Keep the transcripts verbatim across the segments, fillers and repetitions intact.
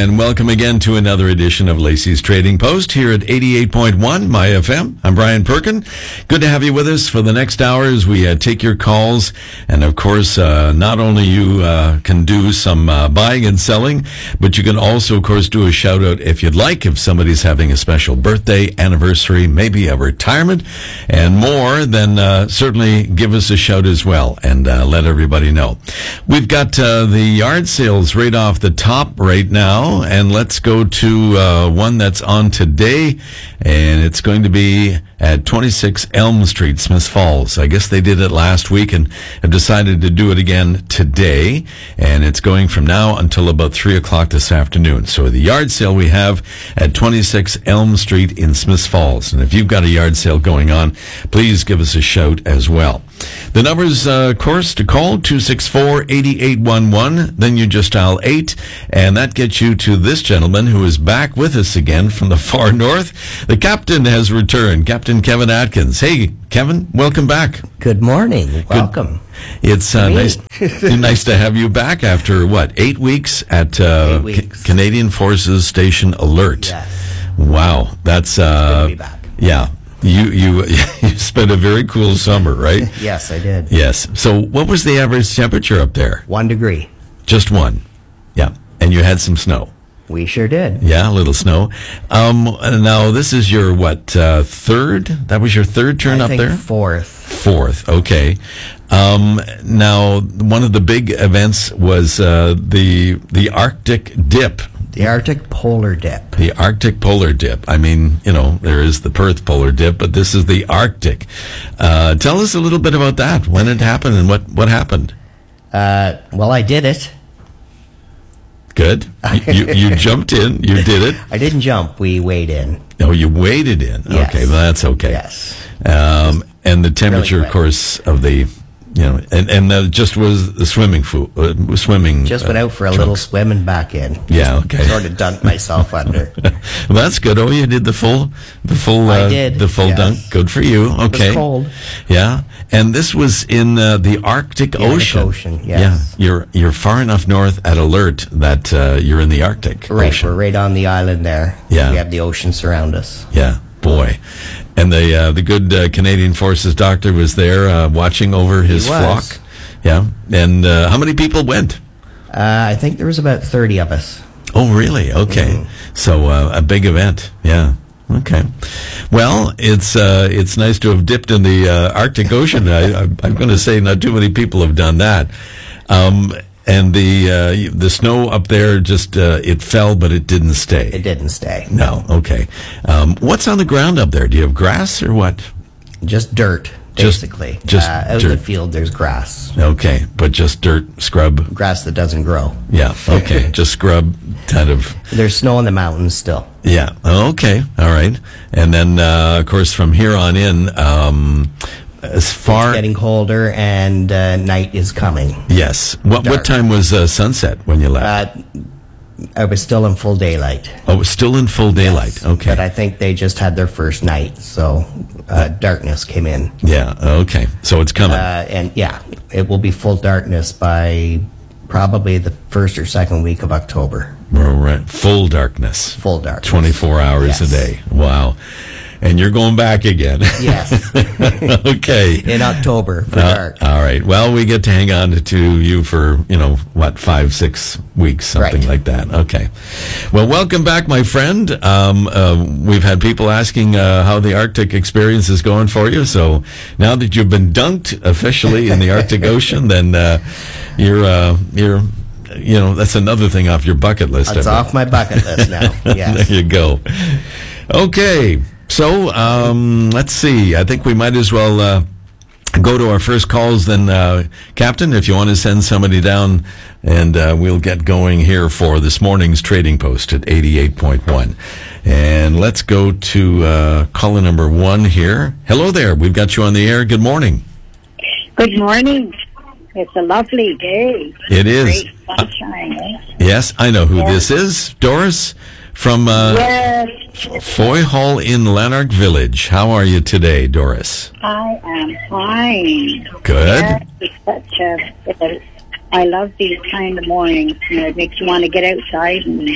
and welcome again to another edition of Lacey's Trading Post here at eighty-eight point one My F M. I'm Brian Perkin. Good to have you with us for the next hour as we uh, take your calls. And of course, uh, not only you uh, can do some uh, buying and selling, but you can also, of course, do a shout out if you'd like, if somebody's having a special birthday, anniversary, maybe a retirement, and more, then uh, certainly give us a shout as well and uh, let everybody know. We've got uh, the yard sales right off the top right now, and let's go to uh, one that's on today, and it's going to be at twenty-six Elm Street, Smith Falls. I guess they did it last week and have decided to do it again today, and it's going from now until about three o'clock this afternoon. So the yard sale we have at twenty-six Elm Street in Smith Falls, and if you've got a yard sale going on, please give us a shout as well. The numbers, uh, of course, to call, two six four, eight eight one one, then you just dial eight, and that gets you to this gentleman who is back with us again from the far north. The captain has returned, Captain Kevin Atkins. Hey, Kevin, welcome back. Good morning. Welcome. Good. It's uh, nice nice to have you back after, what, eight weeks at uh, eight weeks. C- Canadian Forces Station Alert. Yes. Wow, that's... Uh, Good to be back. Yeah. You you you spent a very cool summer, right? Yes, I did. Yes. So what was the average temperature up there? One degree. Just one. Yeah. And you had some snow. We sure did. Yeah, a little snow. Um, now, this is your, what, uh, third? That was your third turn I up think there? fourth. Fourth, okay. Um, now, one of the big events was uh, the the Arctic dip. The Arctic polar dip. The Arctic polar dip. I mean, you know, there is the Perth polar dip, but this is the Arctic. Uh, tell us a little bit about that, when it happened and what, what happened. Uh, well, I did it. Good. You, you, you jumped in. You did it. I didn't jump. We weighed in. Oh, you waded in. Yes. Okay, well, that's okay. Yes. Um, and the temperature, really of course, of the... You know, and and that just was the swimming food, uh, swimming. Just went uh, out for a trunks. little swim and back in. Yeah, okay. Sort of dunked myself under. Well, that's good. Oh, you did the full, the full, uh, I did, the full yes. dunk. Good for you. Okay. It was cold. Yeah, and this was in uh, the Arctic The Arctic Ocean. Ocean, yes. Yeah, you're you're far enough north at alert that uh, you're in the Arctic Right, Ocean. we're right on the island there. Yeah. We have the ocean surround us. Yeah, boy. And the uh, the good uh, Canadian Forces doctor was there uh, watching over his He was. flock. Yeah, and uh, how many people went? Uh, I think there was about thirty of us. Oh, really? Okay, Mm-hmm. so uh, a big event. Yeah. Okay. Well, it's uh, it's nice to have dipped in the uh, Arctic Ocean. I, I, I'm going to say not too many people have done that. Um, and the uh, the snow up there just uh, it fell, but it didn't stay. It didn't stay. No. Okay. Um, what's on the ground up there? Do you have grass or what? Just dirt, Just- basically. just uh, out dirt. in the field, there's grass. Okay, but just dirt, scrub. Grass that doesn't grow. Yeah. Okay, just scrub, kind of. There's snow in the mountains still. Yeah. Okay. All right. And then, uh, of course, from here on in, um, as far It's getting colder, and uh, night is coming. yes. What what dark. time was uh, sunset when you left? Uh, I was still in full daylight. oh, it was still in full daylight. Yes, Okay. But I think they just had their first night, so uh, darkness came in. yeah. Okay. So it's coming. Uh, and yeah, it will be full darkness by probably the first or second week of October. We're right. Full darkness. Full darkness. twenty-four hours Yes. a day. Wow. And you're going back again. Yes, Okay. in October for Uh, dark. all right. Well, we get to hang on to you for, you know, what, five, six weeks, something Right. like that. Okay. Well, welcome back, my friend. Um, uh, we've had people asking uh, how the Arctic experience is going for you. So now that you've been dunked officially in the Arctic Ocean, then uh, you're, uh, you're, you know, that's another thing off your bucket list. It's I off my bucket list now. Yes. There you go. Okay. So, um, let's see. I think we might as well uh, go to our first calls then, uh, Captain, if you want to send somebody down, and uh, we'll get going here for this morning's Trading Post at eighty-eight point one. And let's go to uh, caller number one here. Hello there. We've got you on the air. Good morning. Good morning. It's a lovely day. It is. Great sunshine, eh? Yes, I know who Yeah. this is. Doris from uh, Yes, Foy Hall in Lanark Village. How are you today, Doris? I am fine. Good. Yes, it's such a, it's, I love these kind of mornings. You know, it makes you want to get outside and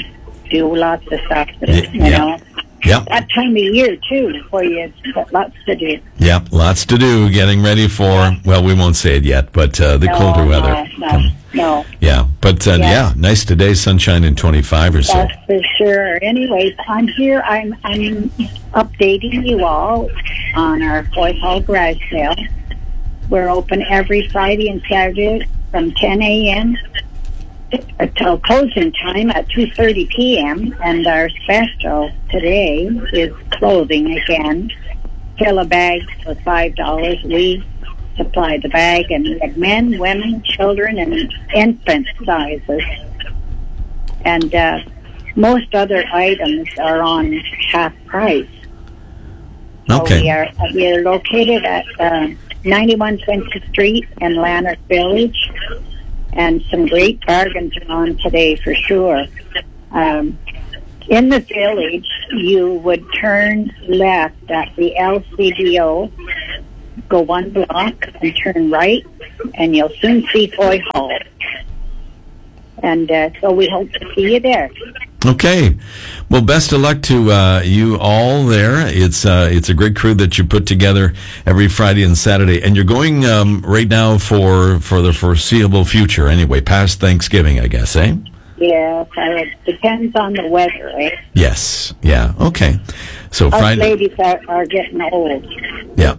do lots of stuff, Y- you yeah. know. Yep. That time of year, too, where you got lots to do. Yep. Lots to do. Getting ready for, well, we won't say it yet, but uh, the No, colder no, weather. No, Come- no. Yeah. But uh, yeah. Yeah. nice today. Sunshine in twenty-five or so. That's for sure. Anyways, I'm here. I'm I'm updating you all on our Foy Hall garage sale. We're open every Friday and Saturday from ten a.m. until closing time at two thirty p.m. And our special today is clothing again. Fill a bag for five dollars. We supply the bag, and we have men, women, children, and infant sizes. And uh, most other items are on half price. So Okay. we are we are located at uh, ninety-one twentieth Street in Lanark Village, and some great bargains are on today for sure. Um, in the village, you would turn left at the L C D O, go one block, and turn right, and you'll soon see Foy Hall. And uh, so we hope to see you there. Okay. Well, best of luck to uh, you all there. It's uh, it's a great crew that you put together every Friday and Saturday, and you're going um, right now for for the foreseeable future. Anyway, past Thanksgiving, I guess, eh? Yeah, so it depends on the weather, eh? Yes. Yeah. Okay. So Us Friday. ladies are, are getting old. Yeah.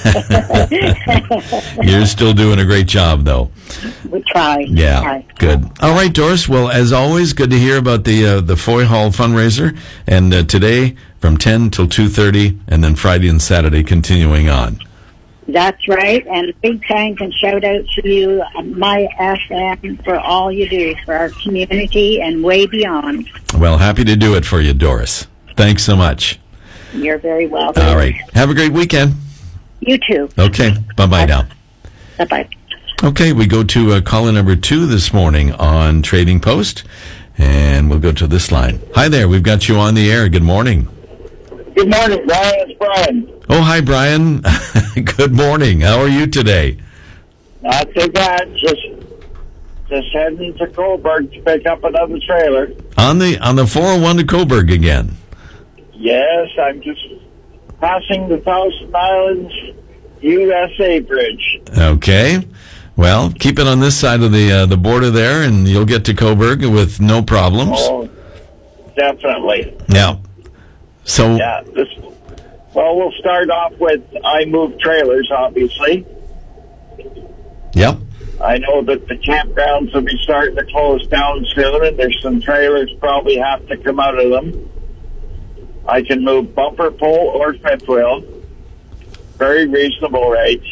You're still doing a great job, though. We try. Yeah. Try. Good. All right, Doris. Well, as always, good to hear about the uh, the Foy Hall fundraiser, and uh, today from ten till two thirty, and then Friday and Saturday continuing on. That's right, and big thanks and shout out to you, uh, My F M, for all you do for our community and way beyond. Well, happy to do it for you, Doris. Thanks so much. You're very welcome. All right. Have a great weekend. You too. Okay. Bye-bye now. Bye-bye. Okay, we go to uh, caller number two this morning on Trading Post, and we'll go to this line. Hi there. We've got you on the air. Good morning. Good morning, Brian. It's Brian. Oh, hi, Brian. Good morning. How are you today? Not too bad. Just just heading to Coburg to pick up another trailer. On the on the four oh one to Coburg again. Yes, I'm just passing the Thousand Islands U S A bridge. Okay. Well, keep it on this side of the uh, the border there, and you'll get to Coburg with no problems. Oh, definitely. Yeah. So, Yeah. This. Well, we'll start off with I Move Trailers, obviously. yep. I know that the campgrounds will be starting to close down soon, and there's some trailers probably have to come out of them. I can move bumper pole or fifth wheel. Very reasonable rates.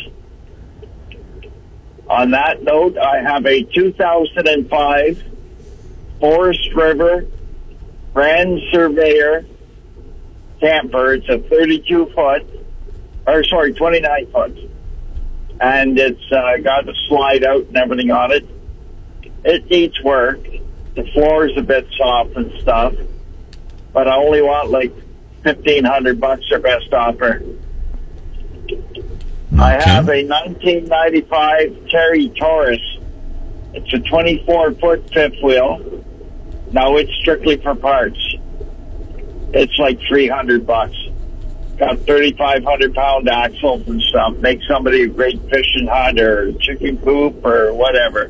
On that note, I have a two thousand five Forest River Grand Surveyor camper. It's a thirty-two foot, or sorry, twenty-nine foot. And it's uh, got a slide out and everything on it. It needs work. The floor is a bit soft and stuff. But I only want like fifteen hundred bucks or best offer. I Okay. have a nineteen ninety-five Terry Taurus. It's a twenty-four foot fifth wheel. Now it's strictly for parts. It's like three hundred bucks. Got thirty-five hundred pound axles and stuff. Make somebody a great fishing hut or chicken coop or whatever.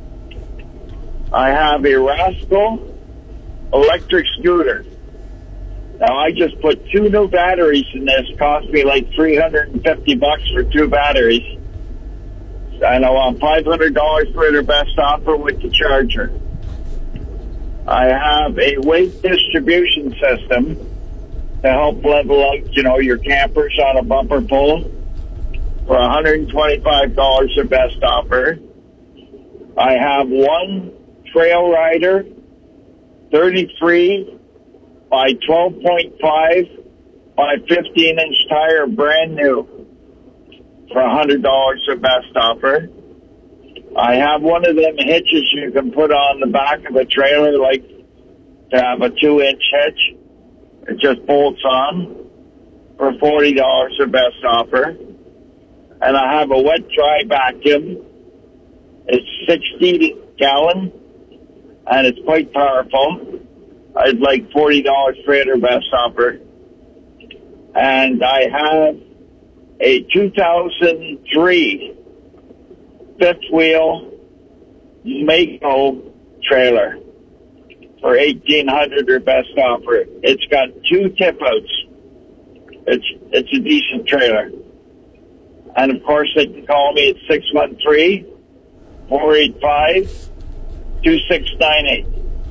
I have a Rascal electric scooter. Now I just put two new batteries in this. Cost me like three hundred fifty bucks for two batteries. And I want five hundred dollars for their best offer with the charger. I have a weight distribution system to help level out, you know, your campers on a bumper pull for one hundred twenty-five dollars their best offer. I have one Trail Rider thirty-three by twelve point five by fifteen inch tire, brand new, for one hundred dollars their best offer. I have one of them hitches you can put on the back of a trailer, like to have a two inch hitch. It just bolts on for forty dollars their best offer. And I have a wet dry vacuum. It's sixty gallon and it's quite powerful. I'd like forty dollars for it or best offer. And I have a two thousand three fifth wheel Mako trailer for eighteen hundred dollars or best offer. It's got two tip outs. It's it's a decent trailer. And of course they can call me at six one three, four eight five, two six nine eight.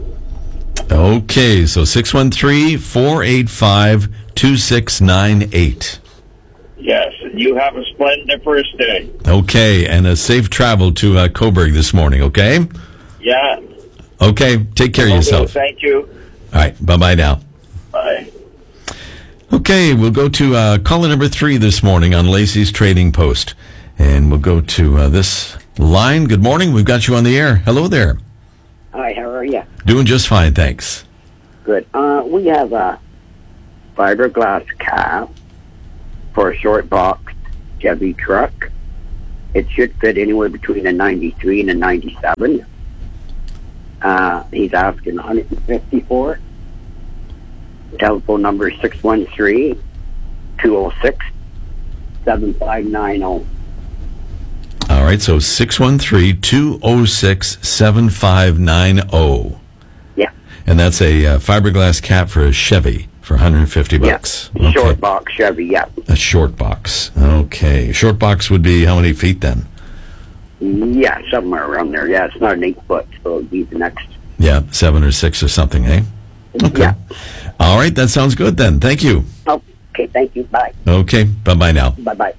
Okay, so six one three, four eight five, two six nine eight. Yes, and you have a splendid first day. Okay, and a safe travel to uh, Coburg this morning, okay? Yeah. Okay, take care of Okay, yourself. thank you. All right, bye-bye now. Bye. Okay, we'll go to uh, caller number three this morning on Lacey's Trading Post. And we'll go to uh, this line. Good morning, we've got you on the air. Hello there. Hi, how are you? Doing just fine, thanks. Good. Uh, we have a fiberglass cab for a short box Chevy truck. It should fit anywhere between a ninety-three and a ninety-seven. Uh, he's asking one hundred fifty for it. Telephone number is six one three, two oh six, seven five nine oh. All right, so six one three, two oh six, seven five nine oh. Yeah. And that's a uh, fiberglass cap for a Chevy for one hundred fifty bucks. Yeah. Short box Chevy, yeah. A short box. Okay. Short box would be how many feet then? Yeah, somewhere around there. Yeah, it's not an eight foot, so it'll be the next. Yeah, seven or six or something, eh? Okay. Yeah. All right, that sounds good then. Thank you. Okay, thank you. Bye. Okay, bye-bye now. Bye-bye.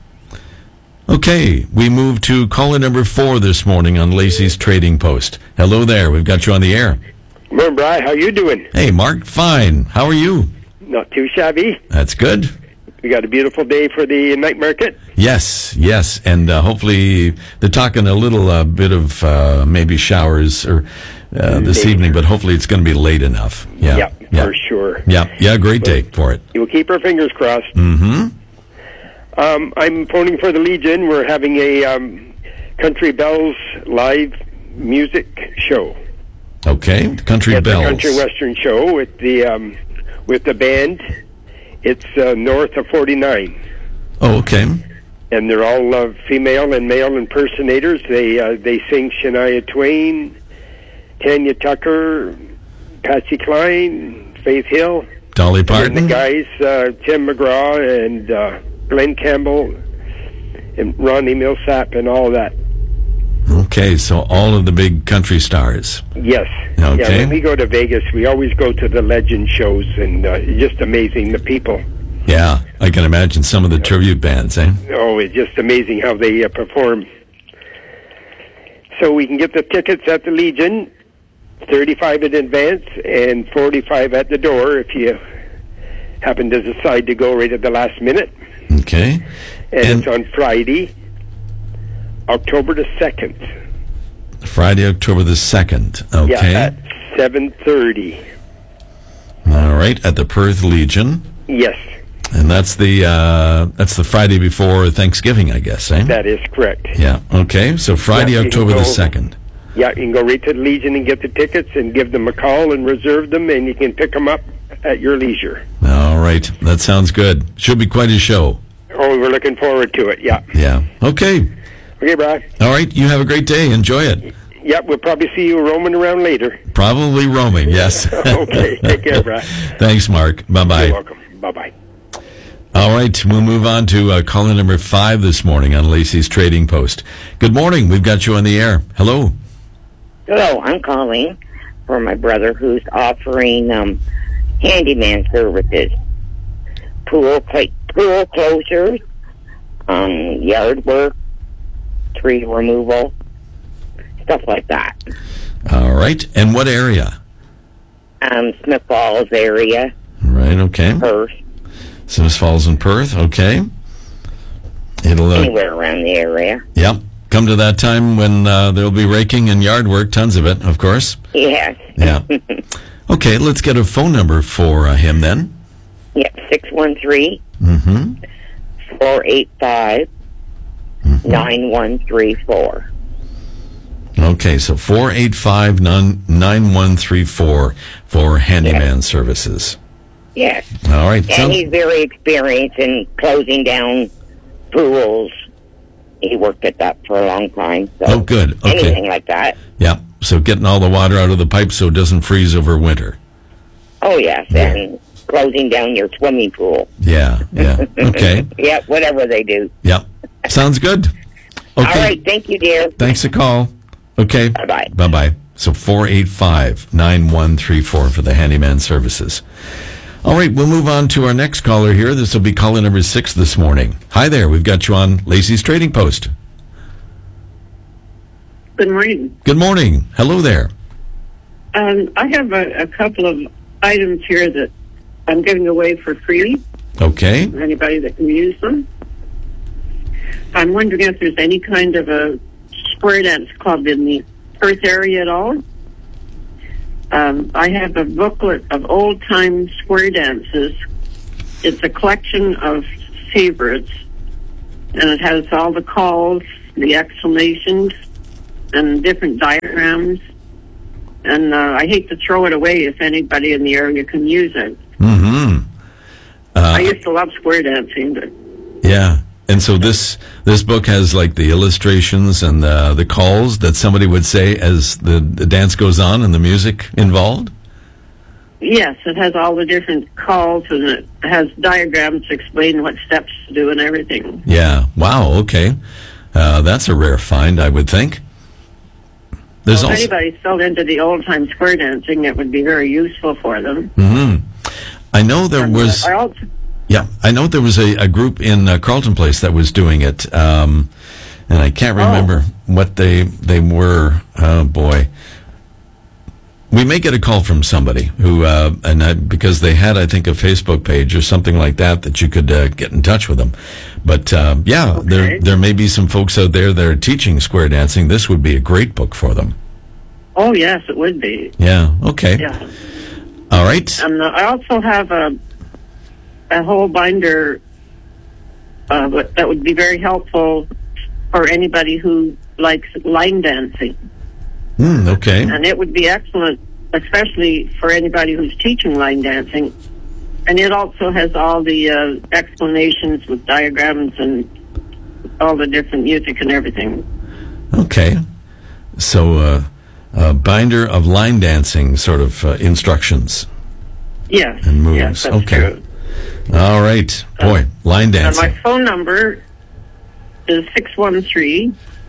Okay, we move to caller number four this morning on Lacey's Trading Post. Hello there, we've got you on the air. Well, Bri, how you doing? Hey, Mark, fine. How are you? Not too shabby. That's good. We got a beautiful day for the night market. Yes, yes, and uh, hopefully they're talking a little uh, bit of uh, maybe showers or uh, this Late. evening, but hopefully it's going to be late enough. Yeah, Yep, yeah. for sure. Yeah, yeah, great day for it. We'll keep our fingers crossed. Mm-hmm. Um, I'm phoning for the Legion. We're having a um, Country Bells live music show. Okay, the Country It's Bells. a country western show with the um, with the band. It's uh, north of forty-nine. Oh, okay. And they're all uh, female and male impersonators. They uh, they sing Shania Twain, Tanya Tucker, Patsy Cline, Faith Hill. Dolly And Parton. the guys, uh, Tim McGraw and uh, Glenn Campbell and Ronnie Millsap and all that. Okay, so all of the big country stars. Yes. Okay. Yeah, when we go to Vegas, we always go to the legend shows, and uh, it's just amazing, the people. Yeah, I can imagine some of the tribute bands, eh? Oh, it's just amazing how they uh, perform. So we can get the tickets at the Legion, thirty-five in advance and forty-five at the door if you happen to decide to go right at the last minute. Okay. And, And- it's on Friday, October the second. Friday, October the second. Yeah, Okay. at seven thirty. All right, at the Perth Legion. Yes, And that's the uh, that's the Friday before Thanksgiving, I guess, eh? that is correct. Yeah. Okay. So Friday, Yeah, you can October the go- second. Yeah, you can go right to the Legion and get the tickets and give them a call and reserve them, and you can pick them up at your leisure. All right. That sounds good. Should be quite a show. Oh, we're looking forward to it, yeah. Yeah. Okay. Okay, Brad. All right. You have a great day. Enjoy it. Yeah, we'll probably see you roaming around later. Probably roaming. Yes. Okay, take care, Brad. Thanks, Mark. Bye bye. You're welcome. Bye-bye. All right, we'll move on to uh, caller number five this morning on Lacey's Trading Post. Good morning. We've got you on the air. Hello. Hello, I'm calling for my brother who's offering um, handyman services, pool cl- pool closures, um, yard work, tree removal, stuff like that. All right. And what area? Um, Smith Falls area, Right, okay. Perth, Smith Falls and Perth, okay. It'll, uh, anywhere around the area. yep. Come to that time when uh, there'll be raking and yard work, tons of it, of course. Yes. Yeah. Okay, let's get a phone number for uh, him then. Yep, six one three, Mm-hmm. four eight five, nine one three four. Okay, so four eight five, nine one three four for handyman Yes. services. Yes. All right. And sounds- he's very experienced in closing down pools. He worked at that for a long time. So Oh, good. Okay. Anything like that. Yeah, so getting all the water out of the pipe so it doesn't freeze over winter. Oh, yes. And closing down your swimming pool. Yeah, yeah. Okay. Yeah, whatever they do. Yeah. Sounds good. Okay. All right. Thank you, dear. Thanks for call. Okay. Bye-bye. Bye-bye. So four eight five, nine one three four for the handyman services. All right, we'll move on to our next caller here. This will be caller number six this morning. Hi there. We've got you on Lacey's Trading Post. Good morning. Good morning. Hello there. Um, I have a, a couple of items here that I'm giving away for free Okay. for anybody that can use them. I'm wondering if there's any kind of a square dance club in the Perth area at all. Um, I have a booklet of old-time square dances. It's a collection of favorites, and it has all the calls, the exclamations, and different diagrams. And uh, I hate to throw it away if anybody in the area can use it. Mm-hmm. I Uh, used to love square dancing, but yeah. And so this this book has like the illustrations and the, the calls that somebody would say as the, the dance goes on and the music involved? yes, it has all the different calls, and it has diagrams to explain what steps to do and everything. Yeah. Wow. Okay. Uh, that's a rare find, I would think. There's Well, if also. anybody's still into the old-time square dancing, it would be very useful for them. Hmm. I know there And, uh, was. I also, Yeah, I know there was a, a group in uh, Carlton Place that was doing it, um, and I can't remember what they they were. Oh boy, we may get a call from somebody who, uh, and I, because they had, I think, a Facebook page or something like that that you could uh, get in touch with them. But uh, yeah, Okay. there there may be some folks out there that are teaching square dancing. This would be a great book for them. oh, yes, it would be. Yeah. Okay. Yeah. All right. And uh, I also have a a whole binder uh, but that would be very helpful for anybody who likes line dancing. Mm, okay. And it would be excellent, especially for anybody who's teaching line dancing. And it also has all the uh, explanations with diagrams and all the different music and everything. Okay. So, uh, a binder of line dancing sort of uh, instructions Yes. and moves. Yes, that's okay. true. All right. Boy, line And dancing. my phone number is six one three,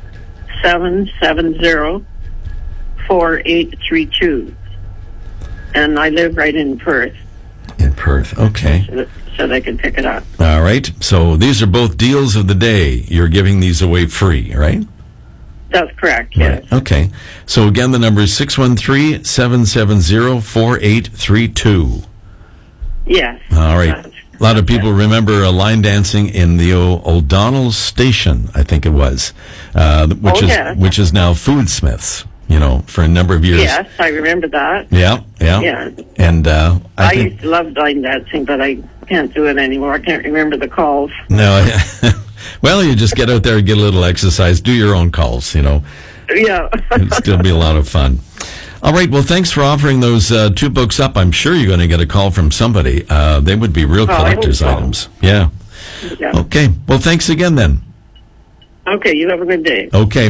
seven seven zero, four eight three two. And I live right in Perth, In Perth. Okay. so that, so they can pick it up. All right. So these are both deals of the day. You're giving these away free, right? That's correct, yes. Right. Okay. So again, the number is six one three, seven seven zero, four eight three two. Yes. All right. That's- A lot of people remember uh, line dancing in the o- O'Donnell Station, I think it was, uh, which Oh, is yes. which is now Foodsmiths. You know, for a number of years. Yes, I remember that. Yeah, yeah. Yeah. And uh, I, I, think used to love line dancing, but I can't do it anymore. I can't remember the calls. no. Well, you just get out there and get a little exercise. Do your own calls. You know, Yeah. it'd still be a lot of fun. All right. Well, thanks for offering those uh, two books up. I'm sure you're going to get a call from somebody. Uh, they would be real Oh, I hope collector's so. items. Yeah. Yeah. Okay. Well, thanks again then. Okay, you have a good day. Okay.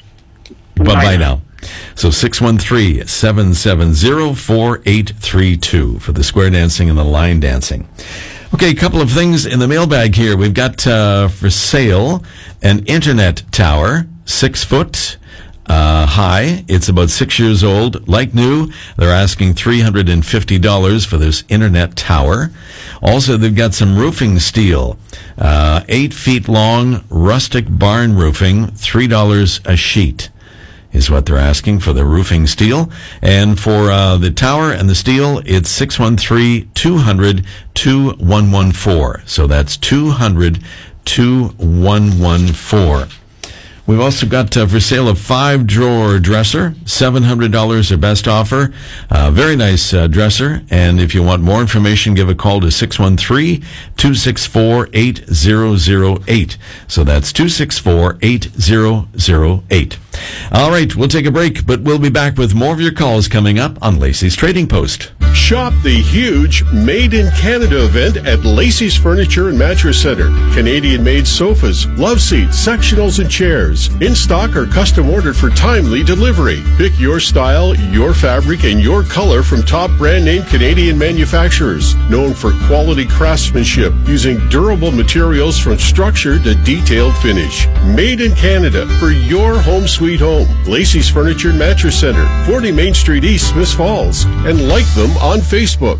Bye Bye bye now. now. So six one three, seven seven zero, four eight three two for the square dancing and the line dancing. Okay, a couple of things in the mailbag here. We've got uh, for sale an internet tower, six foot uh, high. It's about six years old, like new. They're asking three hundred fifty dollars for this internet tower. Also, they've got some roofing steel, uh, eight feet long, rustic barn roofing, three dollars a sheet is what they're asking for the roofing steel. And for uh, the tower and the steel, it's six one three, two hundred, two one one four. So that's two hundred, two one one four. We've also got uh, for sale a five-drawer dresser, seven hundred dollars their best offer. Uh, very nice uh, dresser. And if you want more information, give a call to six one three, two six four, eight zero zero eight. So that's two six four, eight zero zero eight. All right, we'll take a break, but we'll be back with more of your calls coming up on Lacey's Trading Post. Shop the huge Made in Canada event at Lacey's Furniture and Mattress Center. Canadian-made sofas, love seats, sectionals, and chairs. In stock or custom ordered for timely delivery. Pick your style, your fabric, and your color from top brand name Canadian manufacturers. Known for quality craftsmanship using durable materials from structure to detailed finish. Made in Canada for your home sweet home. Lacey's Furniture and Mattress Center, forty Main Street East, Smiths Falls. And like them on Facebook.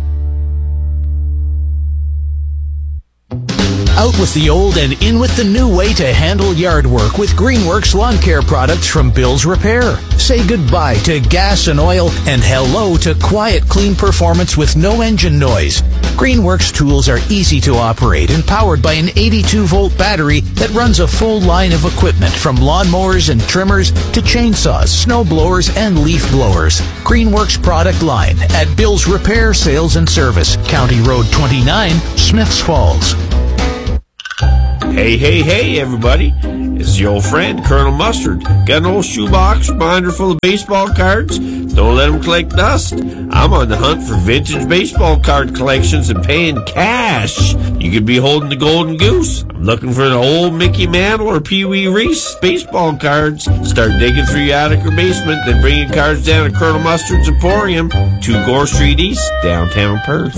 Out with the old and in with the new way to handle yard work with Greenworks lawn care products from Bill's Repair. Say goodbye to gas and oil and hello to quiet, clean performance with no engine noise. Greenworks tools are easy to operate and powered by an eighty-two volt battery that runs a full line of equipment from lawnmowers and trimmers to chainsaws, snow blowers, and leaf blowers. Greenworks product line at Bill's Repair Sales and Service, County Road twenty-nine, Smiths Falls. Hey, hey, hey, everybody. It's your old friend, Colonel Mustard. Got an old shoebox binder full of baseball cards? Don't let them collect dust. I'm on the hunt for vintage baseball card collections and paying cash. You could be holding the golden goose. I'm looking for an old Mickey Mantle or Pee Wee Reese baseball cards. Start digging through your attic or basement, then bring your cards down to Colonel Mustard's Emporium, two Gore Street East, downtown Perth.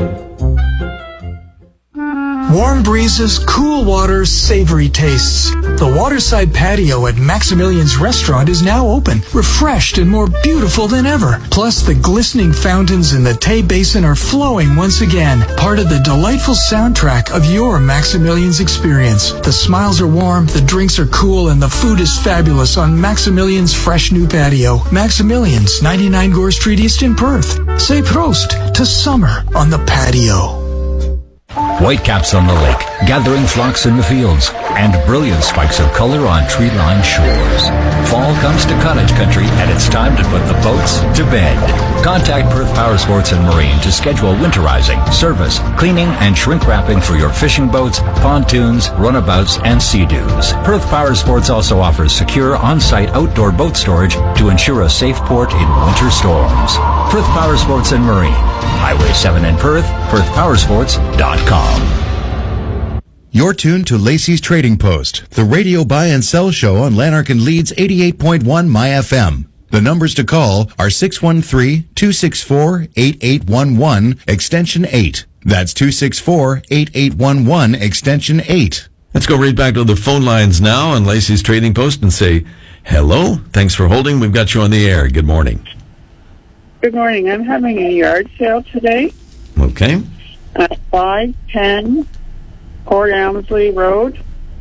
Warm breezes, cool waters, savory tastes. The waterside patio at Maximilian's Restaurant is now open, refreshed and more beautiful than ever. Plus, the glistening fountains in the Tay Basin are flowing once again, part of the delightful soundtrack of your Maximilian's experience. The smiles are warm, the drinks are cool, and the food is fabulous on Maximilian's fresh new patio. Maximilian's, ninety-nine Gore Street East in Perth. Say Prost to summer on the patio. Whitecaps on the lake, gathering flocks in the fields, and brilliant spikes of color on tree-lined shores. Fall comes to cottage country, and it's time to put the boats to bed. Contact Perth Power Sports and Marine to schedule winterizing, service, cleaning, and shrink wrapping for your fishing boats, pontoons, runabouts, and sea-doos. Perth Power Sports also offers secure on-site outdoor boat storage to ensure a safe port in winter storms. Perth Power Sports and Marine, Highway seven in Perth, perth power sports dot com. You're tuned to Lacey's Trading Post, the radio buy and sell show on Lanark and Leeds eighty-eight point one My F M. The numbers to call are six one three, two six four, eight eight one one, extension eight. That's two six four, eight eight one one, extension eight. Let's go right back to the phone lines now on Lacey's Trading Post and say, hello, thanks for holding. We've got you on the air. Good morning. Good morning. I'm having a yard sale today. Okay. At five ten Port Elmsley Road,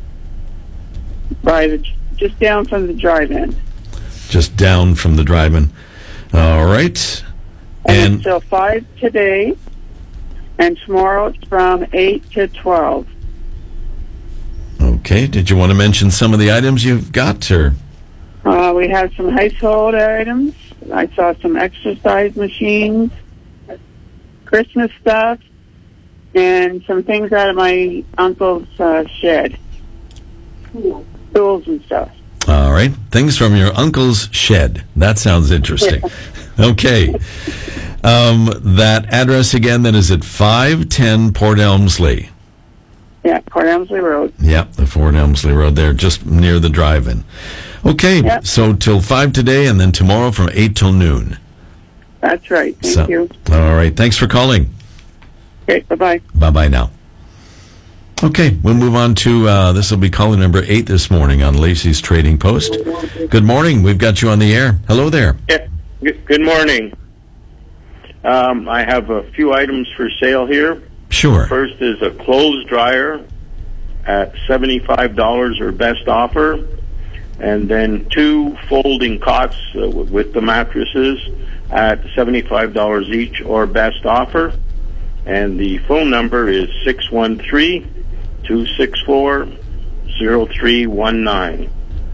by the, just down from the drive-in. Just down from the drive-in. All right. And, and it's till five today, and tomorrow it's from eight to twelve. Okay. Did you want to mention some of the items you've got, or? Uh, we have some household items. I saw some exercise machines, Christmas stuff, and some things out of my uncle's uh, shed. Tools and stuff. All right. Things from your uncle's shed. That sounds interesting. Okay. Um, that address again, that is at five ten Port Elmsley. Yeah, Port Elmsley Road. Yeah, the Port Elmsley Road there, just near the drive-in. Okay, yep. So till five today, and then tomorrow from eight till noon. That's right. Thank so, you. All right. Thanks for calling. Okay, bye-bye. Bye-bye now. Okay, we'll move on to, uh, this will be caller number eight this morning on Lacey's Trading Post. Good morning. We've got you on the air. Hello there. Yeah, good morning. Um, I have a few items for sale here. Sure. First is a clothes dryer at seventy-five dollars or best offer. And then two folding cots uh, with the mattresses at seventy-five dollars each or best offer. And the phone number is six one three, two six four, zero three one nine.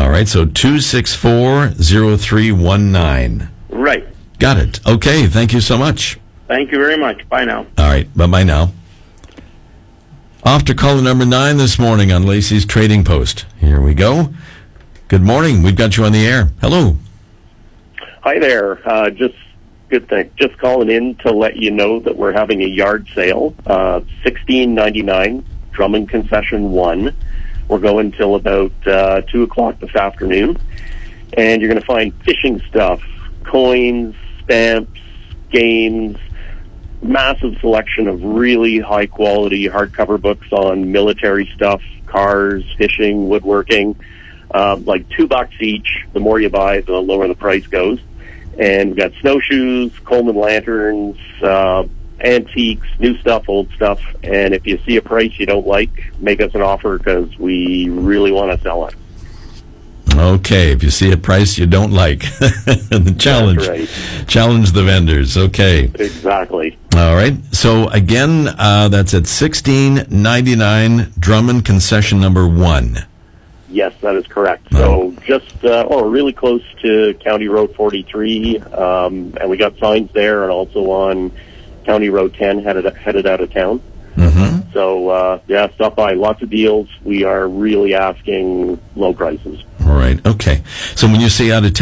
All right, so two six four, zero three one nine. Right. Got it. Okay, thank you so much. Thank you very much. Bye now. All right, bye-bye now. Off to caller number nine this morning on Lacey's Trading Post. Here we go. Good morning. We've got you on the air. Hello. Hi there. Uh, just good thing. Just calling in to let you know that we're having a yard sale. Uh, sixteen ninety-nine, Drummond Concession One. We're going till about uh, two o'clock this afternoon, and you're going to find fishing stuff, coins, stamps, games. Massive selection of really high quality hardcover books on military stuff, cars, fishing, woodworking. Uh, like two bucks each. The more you buy, the lower the price goes. And we've got snowshoes, Coleman lanterns, uh, antiques, new stuff, old stuff. And if you see a price you don't like, make us an offer because we really want to sell it. Okay, if you see a price you don't like, the challenge, That's right. challenge the vendors. Okay, Exactly. all right. So again, uh, that's at sixteen ninety-nine Drummond Concession Number One. Yes, that is correct. So just, uh, oh, really close to County Road forty-three, um, and we got signs there, and also on County Road ten headed headed out of town. Mm-hmm. So uh, yeah, stop by. Lots of deals. We are really asking low prices. All right. Okay. So when you say out of town.